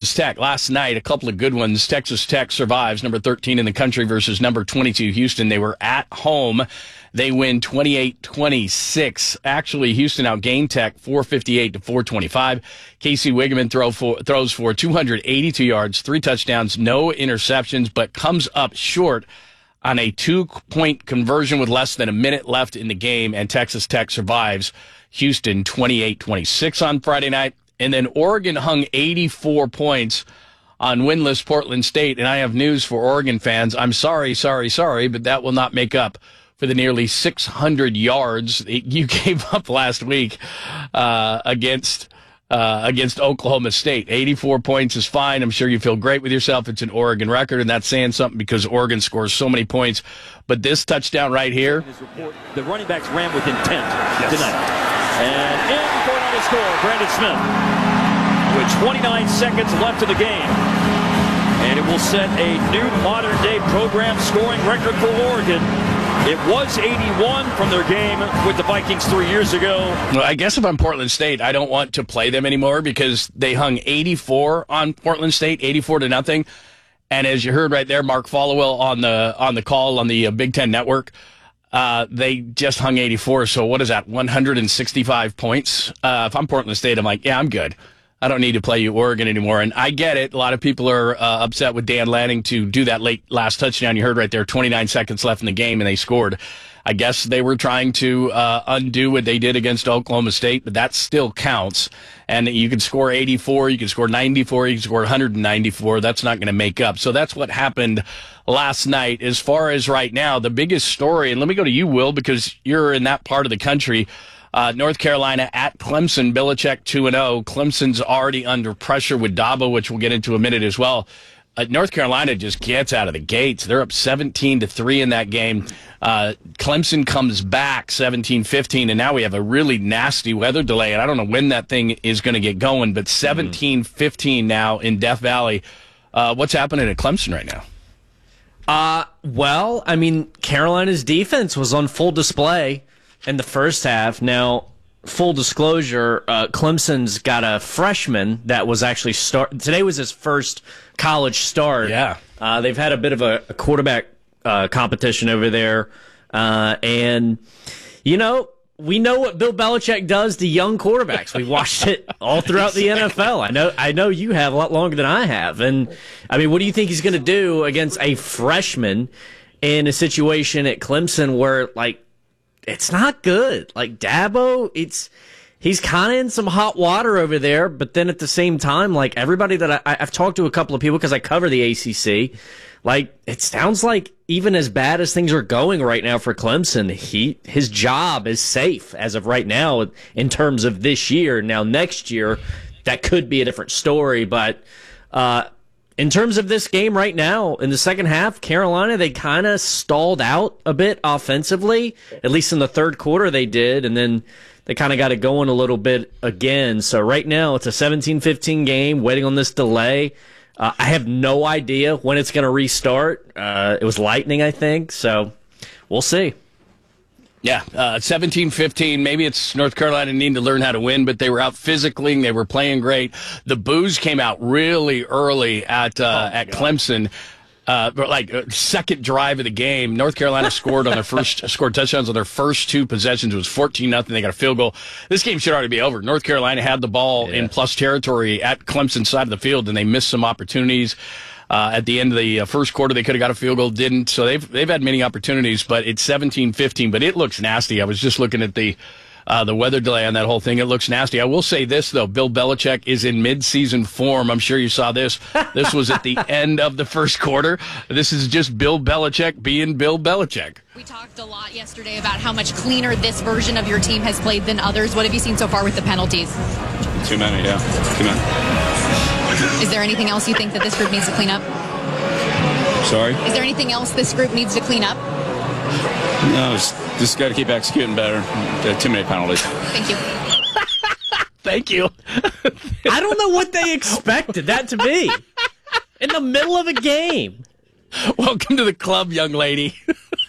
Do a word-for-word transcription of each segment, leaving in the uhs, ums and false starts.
Texas Tech last night, a couple of good ones. Texas Tech survives, number thirteen in the country versus number twenty-two Houston. They were at home. They win twenty-eight twenty-six. Actually, Houston outgained Tech four fifty-eight to four twenty-five. Casey Wigeman throw for, throws for two hundred eighty-two yards, three touchdowns, no interceptions, but comes up short on a two-point conversion with less than a minute left in the game, and Texas Tech survives Houston twenty-eight twenty-six on Friday night. And then Oregon hung eighty-four points on winless Portland State, and I have news for Oregon fans. I'm sorry, sorry, sorry, but that will not make up for the nearly six hundred yards that you gave up last week uh, against uh, against Oklahoma State. eighty-four points is fine. I'm sure you feel great with yourself. It's an Oregon record, and that's saying something because Oregon scores so many points. But this touchdown right here. The running backs ran with intent yes. tonight. And in going on to score, Brandon Smith with twenty-nine seconds left in the game. And it will set a new modern-day program scoring record for Oregon. It was eighty-one from their game with the Vikings three years ago. Well, I guess if I'm Portland State, I don't want to play them anymore because they hung eighty-four on Portland State, eighty-four to nothing. And as you heard right there, Mark Followell on the on the call on the uh, Big Ten Network, uh, they just hung eighty-four. So what is that, one hundred sixty-five points? Uh, if I'm Portland State, I'm like, yeah, I'm good. I don't need to play you Oregon anymore. And I get it. A lot of people are uh, upset with Dan Lanning to do that late last touchdown. You heard right there, twenty-nine seconds left in the game, and they scored. I guess they were trying to uh, undo what they did against Oklahoma State, but that still counts. And you can score eighty-four, you can score ninety-four, you can score one hundred ninety-four. That's not going to make up. So that's what happened last night. As far as right now, the biggest story, and let me go to you, Will, because you're in that part of the country. Uh, North Carolina at Clemson, Belichick two and oh. Clemson's already under pressure with Dabo, which we'll get into in a minute as well. Uh, North Carolina just gets out of the gates. They're up seventeen to three in that game. Uh, Clemson comes back seventeen fifteen, and now we have a really nasty weather delay, and I don't know when that thing is going to get going, but seventeen fifteen now in Death Valley. Uh, what's happening at Clemson right now? Uh, well, I mean, Carolina's defense was on full display in the first half. Now, full disclosure, uh, Clemson's got a freshman that was actually start. Today was his first college start. Yeah. Uh, they've had a bit of a, a quarterback uh, competition over there. Uh, and, you know, we know what Bill Belichick does to young quarterbacks. We watched it all throughout the N F L. I know I know you have a lot longer than I have. And, I mean, what do you think he's going to do against a freshman in a situation at Clemson where, like, it's not good. Like, Dabo, it's he's kind of in some hot water over there, but then at the same time, like, everybody that I, I've talked to a couple of people because I cover the A C C, like, it sounds like even as bad as things are going right now for Clemson, he his job is safe as of right now in terms of this year. Now, next year, that could be a different story, but uh in terms of this game right now, in the second half, Carolina, they kind of stalled out a bit offensively. At least in the third quarter they did, and then they kind of got it going a little bit again. So right now it's a seventeen fifteen game, waiting on this delay. Uh, I have no idea when it's going to restart. Uh, it was lightning, I think, so we'll see. Yeah, uh, seventeen fifteen. Maybe it's North Carolina needing to learn how to win, but they were out physically and they were playing great. The boos came out really early at uh, oh, at God. Clemson. Uh, like uh, second drive of the game, North Carolina scored on their first scored touchdowns on their first two possessions. It was fourteen nothing. They got a field goal. This game should already be over. North Carolina had the ball yeah. in plus territory at Clemson's side of the field, and they missed some opportunities. Uh, at the end of the uh, first quarter, they could have got a field goal, didn't. So they've they've had many opportunities, but it's seventeen fifteen. But it looks nasty. I was just looking at the uh, the weather delay on that whole thing. It looks nasty. I will say this, though. Bill Belichick is in midseason form. I'm sure you saw this. This was at the end of the first quarter. This is just Bill Belichick being Bill Belichick. We talked a lot yesterday about how much cleaner this version of your team has played than others. What have you seen so far with the penalties? Too many, yeah. Too many. Is there anything else you think that this group needs to clean up? Sorry? Is there anything else this group needs to clean up? No, just, just got to keep executing better. Uh, too many penalties. Thank you. Thank you. I don't know what they expected that to be. In the middle of a game. Welcome to the club, young lady.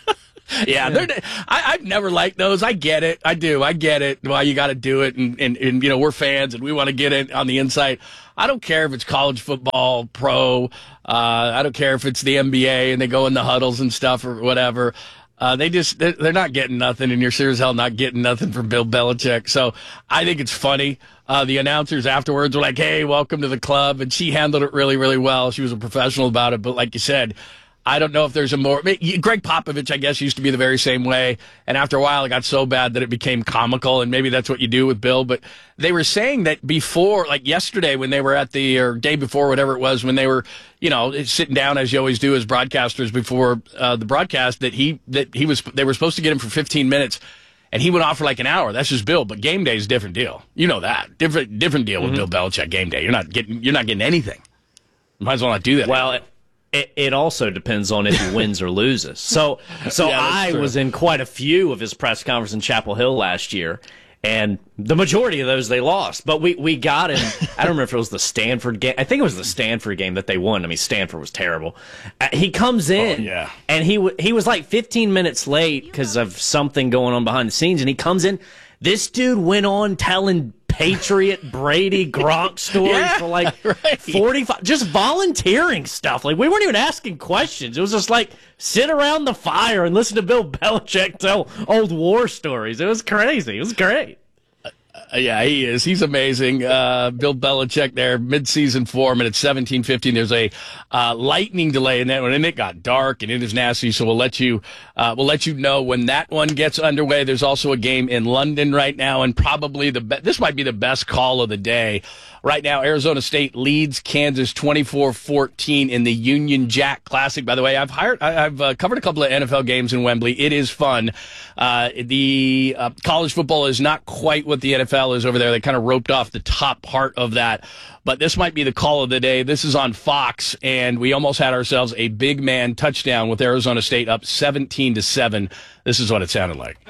Yeah, they're, I, I've never liked those. I get it. I do. I get it. Why you got to do it, and, and and you know we're fans and we want to get it on the inside. I don't care if it's college football, pro. Uh, I don't care if it's the N B A and they go in the huddles and stuff or whatever. Uh, they just they're, they're not getting nothing, and you're sure as hell not getting nothing from Bill Belichick. So I think it's funny. Uh, the announcers afterwards were like, "Hey, welcome to the club," and she handled it really, really well. She was a professional about it. But like you said, I don't know if there's a more. Greg Popovich, I guess, used to be the very same way. And after a while, it got so bad that it became comical. And maybe that's what you do with Bill. But they were saying that before, like yesterday, when they were at the, or day before, whatever it was, when they were, you know, sitting down as you always do as broadcasters before uh, the broadcast, that he, that he was, they were supposed to get him for fifteen minutes. And he went off for like an hour. That's just Bill. But game day is a different deal. You know that. Different, different deal with mm-hmm. Bill Belichick game day. You're not getting, you're not getting anything. Might as well not do that. Well, it- It, it also depends on if he wins or loses. So, so yeah, I true. was in quite a few of his press conferences in Chapel Hill last year, and the majority of those they lost. But we, we got him. I don't remember if it was the Stanford game. I think it was the Stanford game that they won. I mean, Stanford was terrible. Uh, he comes in, oh, yeah. and he w- he was like fifteen minutes late because of something going on behind the scenes, and he comes in. This dude went on telling Patriot Brady Gronk stories yeah, for like right. forty-five, just volunteering stuff. Like, we weren't even asking questions. It was just like sit around the fire and listen to Bill Belichick tell old war stories. It was crazy. It was great. Uh, yeah, he is. He's amazing. Uh, Bill Belichick there, mid-season form, and it's seventeen fifteen. There's a uh, lightning delay in that one, and it got dark, and it is nasty, so we'll let you uh, we'll let you know when that one gets underway. There's also a game in London right now, and probably the be- this might be the best call of the day. Right now, Arizona State leads Kansas twenty-four fourteen in the Union Jack Classic. By the way, I've hired, I, I've uh, covered a couple of N F L games in Wembley. It is fun. Uh, the uh, college football is not quite what the N F L is over there. They kind of roped off the top part of that. But this might be the call of the day. This is on Fox, and we almost had ourselves a big man touchdown with Arizona State up seventeen to seven. This is what it sounded like.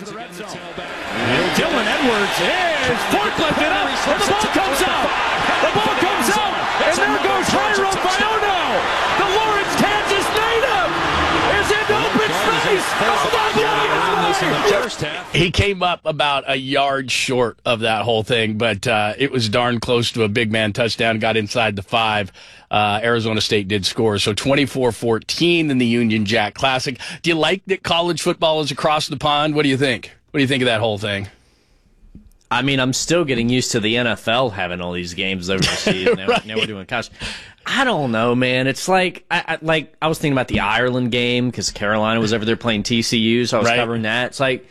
Dylan Edwards is forklifted up, and the ball comes out. The ball comes out, and there goes Jairo Biono. The Lawrence, Kansas native is in open space. He came up about a yard short of that whole thing, but uh, it was darn close to a big man touchdown. Got inside the five. Uh, Arizona State did score. So twenty-four fourteen in the Union Jack Classic. Do you like that college football is across the pond? What do you think? What do you think of that whole thing? I mean, I'm still getting used to the N F L having all these games overseas. Now, right. now we're doing college. I don't know, man. It's like, I, I like I was thinking about the Ireland game because Carolina was over there playing T C U, so I was right. covering that. It's like,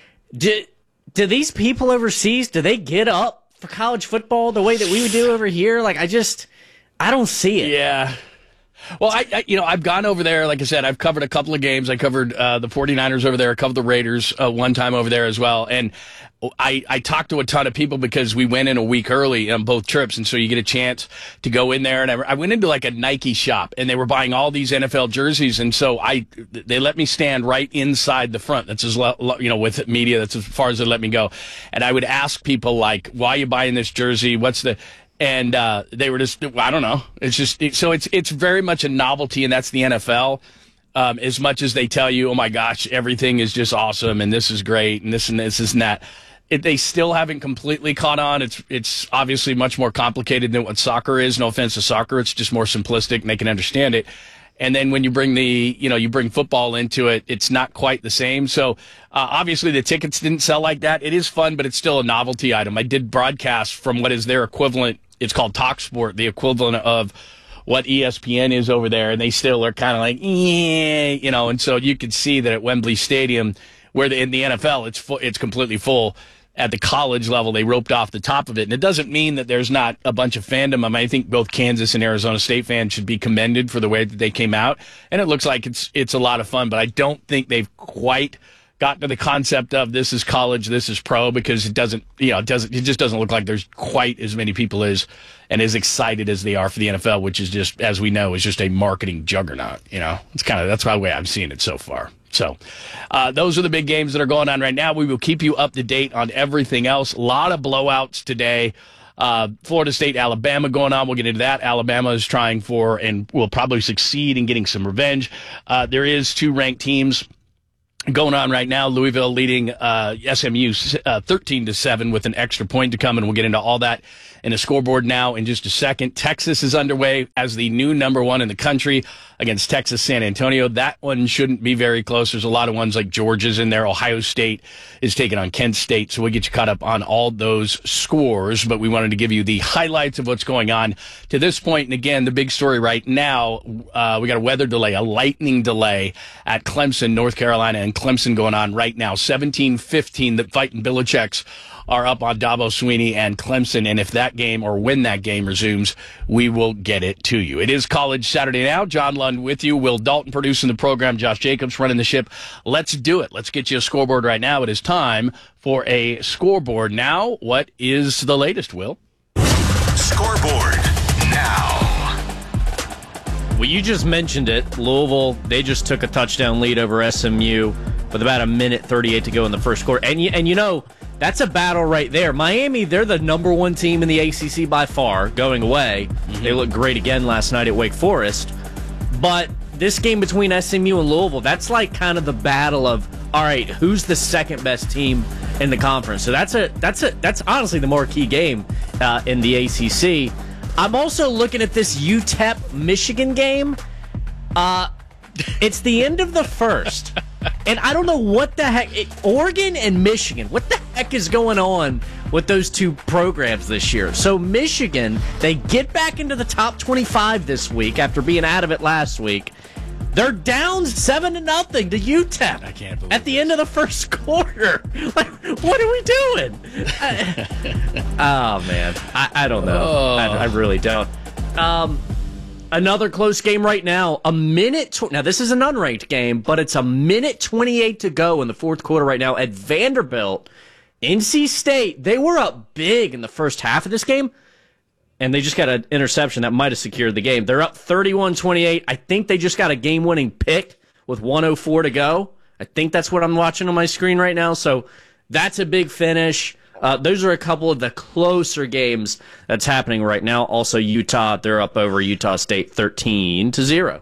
do, do these people overseas, do they get up for college football the way that we would do over here? Like, I just, I don't see it. Yeah. Well, I, I, you know, I've gone over there. Like I said, I've covered a couple of games. I covered uh, the 49ers over there. I covered the Raiders uh, one time over there as well. And I, I talked to a ton of people because we went in a week early on both trips. And so you get a chance to go in there. And I, I went into like a Nike shop, and they were buying all these N F L jerseys. And so I, they let me stand right inside the front. That's as, you know, with media, that's as far as they let me go. And I would ask people like, why are you buying this jersey? What's the... And uh, they were just, I don't know. It's just, it, so it's it's very much a novelty, and that's the N F L. Um, as much as they tell you, oh my gosh, everything is just awesome, and this is great, and this and this, this and that. It, they still haven't completely caught on. It's it's obviously much more complicated than what soccer is. No offense to soccer, it's just more simplistic, and they can understand it. And then when you bring the, you know, you bring football into it, it's not quite the same. So uh, obviously the tickets didn't sell like that. It is fun, but it's still a novelty item. I did broadcast from what is their equivalent. It's called TalkSport, the equivalent of what E S P N is over there, and they still are kind of like, yeah, you know. And so you could see that at Wembley Stadium, where the, in the N F L it's fu- it's completely full. At the college level, they roped off the top of it. And it doesn't mean that there's not a bunch of fandom. I mean, I think both Kansas and Arizona State fans should be commended for the way that they came out. And it looks like it's it's a lot of fun. But I don't think they've quite gotten to the concept of this is college, this is pro, because it doesn't, you know, it doesn't, it just doesn't look like there's quite as many people as and as excited as they are for the N F L, which is just, as we know, is just a marketing juggernaut. You know, it's kind of, that's the way I'm seeing it so far. So uh, those are the big games that are going on right now. We will keep you up to date on everything else. A lot of blowouts today. Uh, Florida State, Alabama going on. We'll get into that. Alabama is trying for and will probably succeed in getting some revenge. Uh, there is two ranked teams going on right now. Louisville leading uh, S M U uh, thirteen to seven with an extra point to come, and we'll get into all that in a scoreboard now in just a second. Texas is underway as the new number one in the country against Texas San Antonio. That one shouldn't be very close. There's a lot of ones like Georgia's in there. Ohio State is taking on Kent State, so we'll get you caught up on all those scores, but we wanted to give you the highlights of what's going on to this point. And again, the big story right now, uh, we got a weather delay, a lightning delay at Clemson, North Carolina, and Clemson going on right now. seventeen fifteen, the fighting Belichick's are up on Dabo Swinney and Clemson, and if that game or when that game resumes, we will get it to you. It is College Saturday Now. John Lund with you. Will Dalton producing the program. Josh Jacobs running the ship. Let's do it. Let's get you a scoreboard right now. It is time for a scoreboard now. What is the latest, Will? Scoreboard now. Well, you just mentioned it. Louisville, they just took a touchdown lead over S M U with about a minute thirty-eight to go in the first quarter. And you, and you know, that's a battle right there. Miami, they're the number one team in the A C C by far going away. Mm-hmm. They looked great again last night at Wake Forest. But this game between S M U and Louisville, that's like kind of the battle of, all right, who's the second best team in the conference? So that's a that's a that's honestly the more key game uh, in the A C C. I'm also looking at this U T E P Michigan game. Uh, it's the end of the first. And I don't know what the heck. It, Oregon and Michigan, what the heck is going on with those two programs this year? So Michigan, they get back into the top twenty-five this week after being out of it last week. They're down seven to nothing to U T E P. I can't believe at the this. end of the first quarter. Like, what are we doing? oh man, I, I don't know. Oh. I, I really don't. Um, another close game right now. A minute. Tw- now this is an unranked game, but it's a minute twenty-eight to go in the fourth quarter right now at Vanderbilt. N C State, they were up big in the first half of this game. And they just got an interception that might have secured the game. They're up thirty-one twenty-eight. I think they just got a game-winning pick with one oh four to go. I think that's what I'm watching on my screen right now. So that's a big finish. Uh, those are a couple of the closer games that's happening right now. Also, Utah, they're up over Utah State thirteen to zero.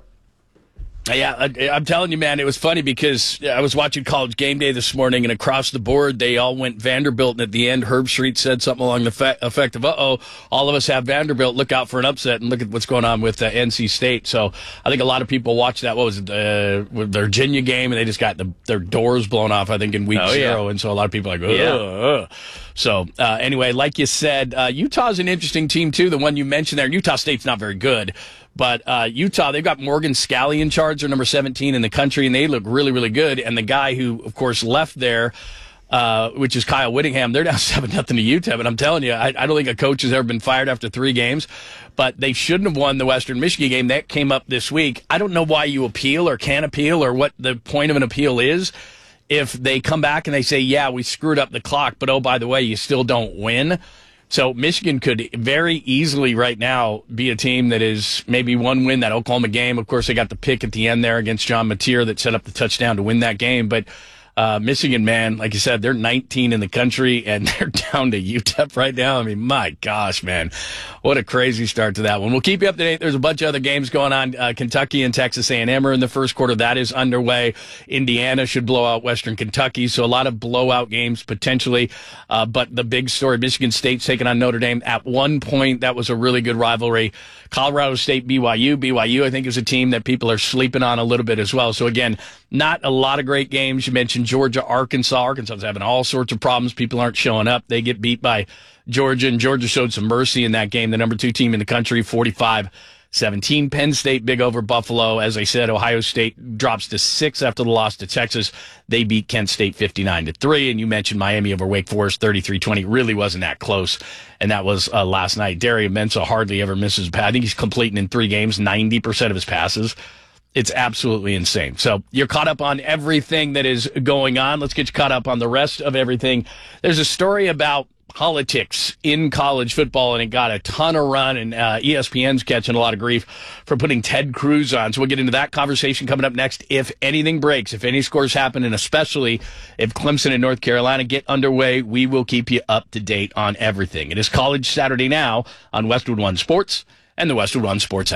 Yeah, I, I'm telling you, man, it was funny because I was watching College Game Day this morning, and across the board, they all went Vanderbilt, and at the end, Herb Street said something along the fe- effect of, uh-oh, all of us have Vanderbilt, look out for an upset, and look at what's going on with uh, N C State. So I think a lot of people watched that, what was it, uh, the Virginia game, and they just got the, their doors blown off, I think, in week oh, zero, yeah. and so a lot of people are like, ugh, yeah. ugh. So uh, anyway, like you said, uh, Utah's an interesting team, too, the one you mentioned there. Utah State's not very good. But uh, Utah, they've got Morgan Scalley in charge. They're number seventeen in the country, and they look really, really good. And the guy who, of course, left there, uh, which is Kyle Whittingham, they're down seven nothing to U T E P. And I'm telling you, I, I don't think a coach has ever been fired after three games. But they shouldn't have won the Western Michigan game. That came up this week. I don't know why you appeal or can appeal or what the point of an appeal is. If they come back and they say, yeah, we screwed up the clock, but oh, by the way, you still don't win. So Michigan could very easily right now be a team that is maybe one win that Oklahoma game. Of course, they got the pick at the end there against John Mateer that set up the touchdown to win that game. But uh, Michigan, man, like you said, they're nineteen in the country, and they're down to U T E P right now. I mean, my gosh, man, what a crazy start to that one. We'll keep you up to date. There's a bunch of other games going on. Uh, Kentucky and Texas A and M are in the first quarter. That is underway. Indiana should blow out Western Kentucky, so a lot of blowout games potentially. Uh, but the big story, Michigan State's taking on Notre Dame. At one point, that was a really good rivalry. Colorado State, B Y U. B Y U, I think, is a team that people are sleeping on a little bit as well. So, again, not a lot of great games. You mentioned Georgia, Arkansas. Arkansas is having all sorts of problems. People aren't showing up. They get beat by Georgia, and Georgia showed some mercy in that game. The number two team in the country, forty-five seventeen. Penn State, big over Buffalo. As I said, Ohio State drops to six after the loss to Texas. They beat Kent State fifty-nine to three. And you mentioned Miami over Wake Forest, thirty-three twenty. Really wasn't that close. And that was uh, last night. Darius Mensah hardly ever misses a pass. I think he's completing in three games ninety percent of his passes. It's absolutely insane. So you're caught up on everything that is going on. Let's get you caught up on the rest of everything. There's a story about politics in college football, and it got a ton of run, and uh, E S P N's catching a lot of grief for putting Ted Cruz on. So we'll get into that conversation coming up next. If anything breaks, if any scores happen, and especially if Clemson and North Carolina get underway, we will keep you up to date on everything. It is College Saturday Now on Westwood One Sports and the Westwood One Sports app.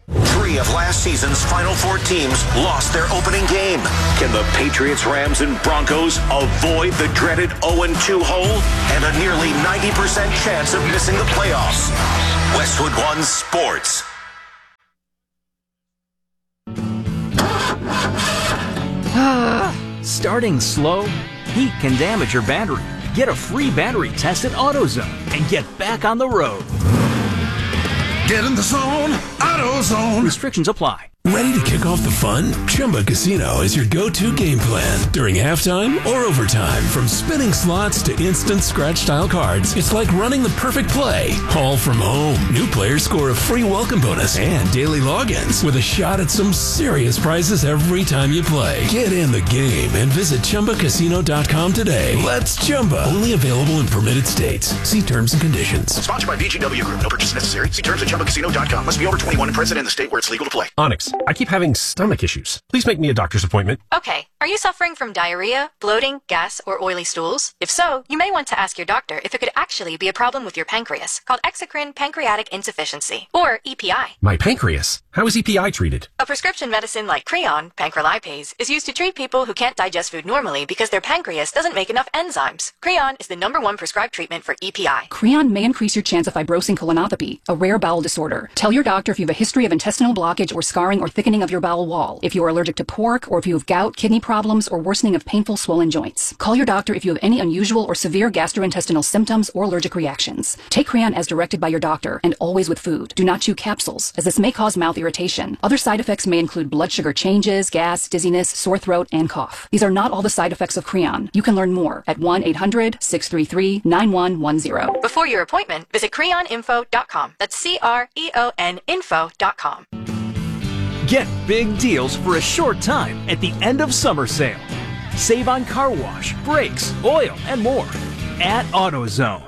Three of last season's Final Four teams lost their opening game. Can the Patriots, Rams, and Broncos avoid the dreaded oh and two hole and a nearly ninety percent chance of missing the playoffs? Westwood One Sports. Starting slow? Heat can damage your battery. Get a free battery test at AutoZone and get back on the road. Get in the zone, AutoZone. Restrictions apply. Ready to kick off the fun? Chumba Casino is your go-to game plan during halftime or overtime. From spinning slots to instant scratch-style cards, it's like running the perfect play, all from home. New players score a free welcome bonus and daily logins with a shot at some serious prizes every time you play. Get in the game and visit Chumba Casino dot com today. Let's Chumba. Only available in permitted states. See terms and conditions. Sponsored by V G W Group. No purchase necessary. See terms at Chumba Casino dot com. Must be over twenty-one and present in the state where it's legal to play. Onyx, I keep having stomach issues. Please make me a doctor's appointment. Okay. Are you suffering from diarrhea, bloating, gas, or oily stools? If so, you may want to ask your doctor if it could actually be a problem with your pancreas, called exocrine pancreatic insufficiency, or E P I. My pancreas? How is E P I treated? A prescription medicine like Creon, pancrelipase, is used to treat people who can't digest food normally because their pancreas doesn't make enough enzymes. Creon is the number one prescribed treatment for E P I. Creon may increase your chance of fibrosing colonopathy, a rare bowel disorder. Tell your doctor if you have a history of intestinal blockage or scarring or thickening of your bowel wall, if you are allergic to pork, or if you have gout, kidney problems, or worsening of painful swollen joints. Call your doctor if you have any unusual or severe gastrointestinal symptoms or allergic reactions. Take Creon as directed by your doctor, and always with food. Do not chew capsules, as this may cause mouth irritation. Other side effects may include blood sugar changes, gas, dizziness, sore throat, and cough. These are not all the side effects of Creon. You can learn more at one eight hundred, six three three, nine one one zero. Before your appointment, visit creon info dot com. That's C R E O N info dot com. Get big deals for a short time at the end of summer sale. Save on car wash, brakes, oil, and more at AutoZone.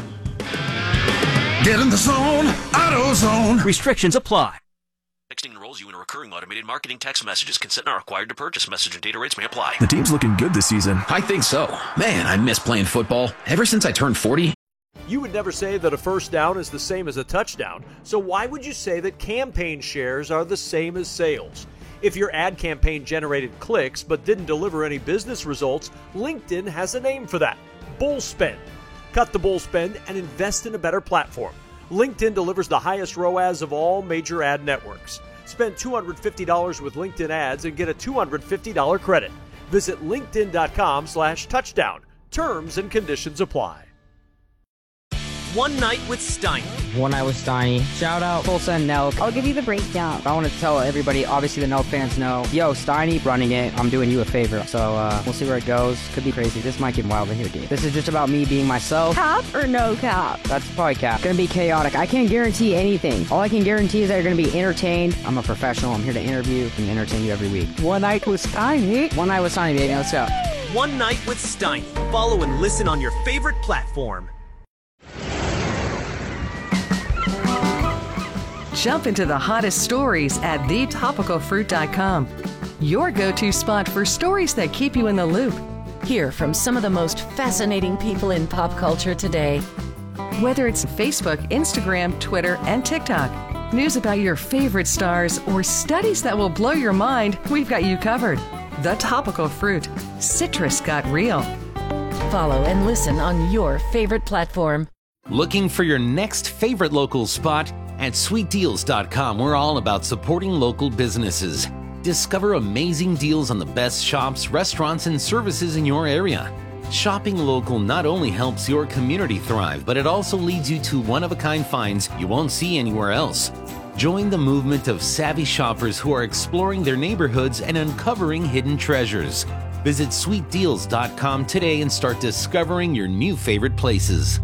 Get in the zone, AutoZone. Restrictions apply. Texting enrolls you in a recurring automated marketing text messages. Consent not required to purchase. Message and data rates may apply. The team's looking good this season. I think so. Man, I miss playing football. Ever since I turned forty. You would never say that a first down is the same as a touchdown, so why would you say that campaign shares are the same as sales? If your ad campaign generated clicks but didn't deliver any business results, LinkedIn has a name for that: bull spend. Cut the bull spend and invest in a better platform. LinkedIn delivers the highest R O A S of all major ad networks. Spend two hundred fifty dollars with LinkedIn ads and get a two hundred fifty dollars credit. Visit linkedin.com slash touchdown. Terms and conditions apply. One Night with Steiny. One Night with Steiny. Shout out Tulsa and Nelk. I'll give you the breakdown. I want to tell everybody, obviously the Nelk fans know, yo, Steiny running it. I'm doing you a favor. So uh, we'll see where it goes. Could be crazy. This might get wild in here, dude. This is just about me being myself. Cap or no cap? That's probably cap. Gonna be chaotic. I can't guarantee anything. All I can guarantee is that you're gonna be entertained. I'm a professional. I'm here to interview and entertain you every week. One Night with Steiny. One Night with Steiny, baby. Let's go. One Night with Steiny. Follow and listen on your favorite platform. Jump into the hottest stories at the topical fruit dot com. Your go-to spot for stories that keep you in the loop. Hear from some of the most fascinating people in pop culture today. Whether it's Facebook, Instagram, Twitter, and TikTok, news about your favorite stars, or studies that will blow your mind, we've got you covered. The Topical Fruit. Citrus got real. Follow and listen on your favorite platform. Looking for your next favorite local spot? At sweet deals dot com, we're all about supporting local businesses. Discover amazing deals on the best shops, restaurants, and services in your area. Shopping local not only helps your community thrive, but it also leads you to one-of-a-kind finds you won't see anywhere else. Join the movement of savvy shoppers who are exploring their neighborhoods and uncovering hidden treasures. Visit sweet deals dot com today and start discovering your new favorite places.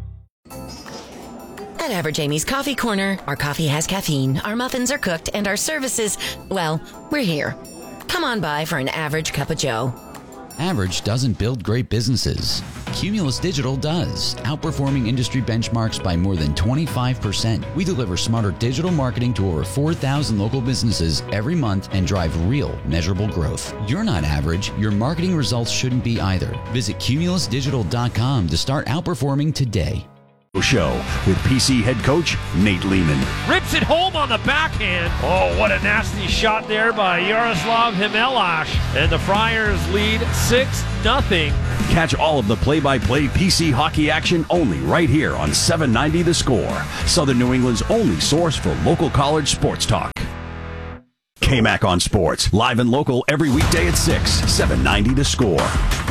At Average Amy's Coffee Corner, our coffee has caffeine, our muffins are cooked, and our services, well, we're here. Come on by for an average cup of joe. Average doesn't build great businesses. Cumulus Digital does, outperforming industry benchmarks by more than twenty-five percent. We deliver smarter digital marketing to over four thousand local businesses every month and drive real, measurable growth. You're not average. Your marketing results shouldn't be either. Visit cumulus digital dot com to start outperforming today. Show with P C head coach Nate Lehman. Rips it home on the backhand. Oh, what a nasty shot there by Yaroslav Himelash. And the Friars lead six nothing. Catch all of the play-by-play P C hockey action only right here on seven ninety The Score, Southern New England's only source for local college sports talk. K-Mac on Sports, live and local every weekday at six, seven ninety The Score.